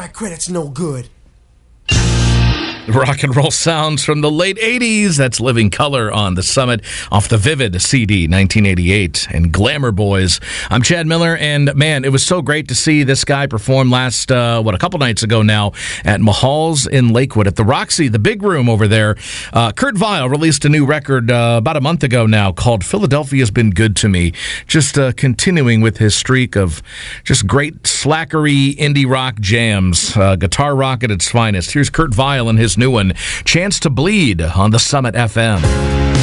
credit's no good. Rock and roll sounds from the late 80s. That's Living Color on the Summit off the Vivid CD 1988 and Glamour Boys. I'm Chad Miller, and man, it was so great to see this guy perform last, a couple nights ago now at Mahal's in Lakewood at the Roxy, the big room over there. Kurt Vile released a new record about a month ago now called Philadelphia's Been Good to Me. Just continuing with his streak of just great slackery indie rock jams, guitar rock at its finest. Here's Kurt Vile and his new one, Chance to Bleed on the Summit FM.